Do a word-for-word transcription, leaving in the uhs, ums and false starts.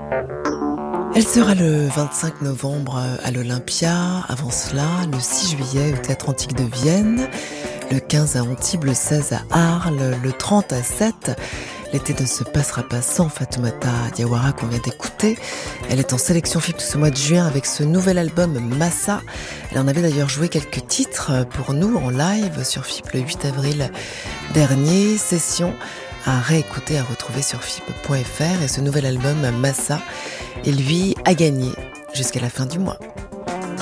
Elle sera le vingt-cinq novembre à l'Olympia, avant cela le six juillet au Théâtre Antique de Vienne, le quinze à Antibes, le seize à Arles, le trente à Sète. L'été ne se passera pas sans Fatoumata Diawara qu'on vient d'écouter. Elle est en sélection F I P tout ce mois de juin avec ce nouvel album Massa. Elle en avait d'ailleurs joué quelques titres pour nous en live sur F I P le huit avril dernier. Session à réécouter, à retrouver sur F I P point F R. Et ce nouvel album Massa, il lui a gagné jusqu'à la fin du mois.